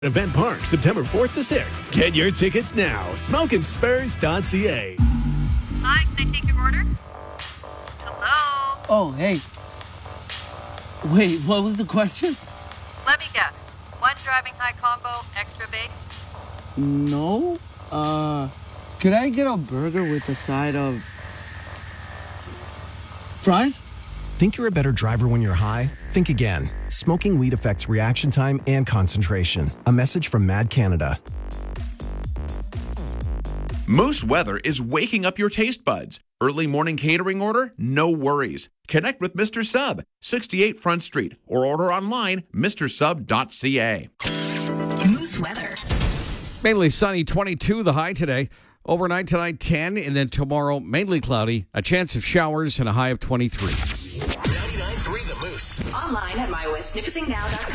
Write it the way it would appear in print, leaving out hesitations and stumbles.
Event Park, September 4th to 6th. Get your tickets now. SmokinSpurs.ca. Hi, can I take your order? Hello? Oh, hey. Wait, what was the question? Let me guess. One driving high combo, extra baked? No. Could I get a burger with a side of fries? Think you're a better driver when you're high? Think again. Smoking weed affects reaction time and concentration. A message from Mad Canada. Moose Weather is waking up your taste buds. Early morning catering order? No worries. Connect with Mr. Sub, 68 Front Street, or order online, mrsub.ca. Moose Weather. Mainly sunny, 22 the high today. Overnight tonight, 10, and then tomorrow, mainly cloudy. A chance of showers and a high of 23. 99.3 The Moose. Online at mywestnipissingnow.com.